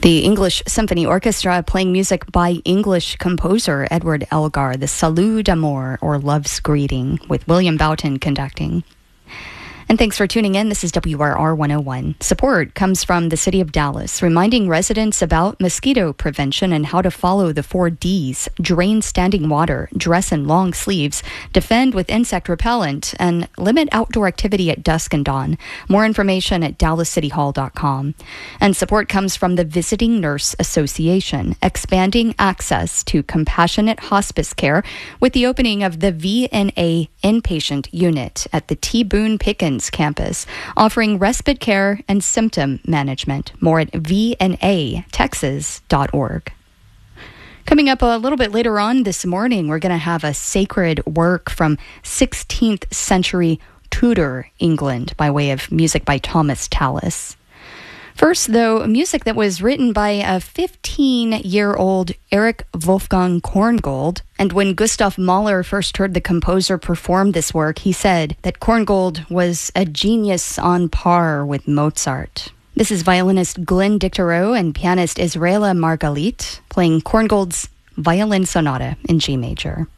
The English Symphony Orchestra playing music by English composer Edward Elgar, the Salut d'amour, or Love's Greeting, with William Boughton conducting. And thanks for tuning in. This is WRR 101. Support comes from the City of Dallas, reminding residents about mosquito prevention and how to follow the 4 Ds: drain standing water, dress in long sleeves, defend with insect repellent, and limit outdoor activity at dusk and dawn. More information at dallascityhall.com. And support comes from the Visiting Nurse Association, expanding access to compassionate hospice care with the opening of the VNA inpatient unit at the T. Boone Pickens campus, offering respite care and symptom management. More at vnatexas.org. Coming up a little bit later on this morning, we're going to have a sacred work from 16th century Tudor England by way of music by Thomas Tallis. First, though, music that was written by a 15-year-old Erich Wolfgang Korngold. And when Gustav Mahler first heard the composer perform this work, he said that Korngold was a genius on par with Mozart. This is violinist Glenn Dicterow and pianist Israela Margalit playing Korngold's Violin Sonata in G major.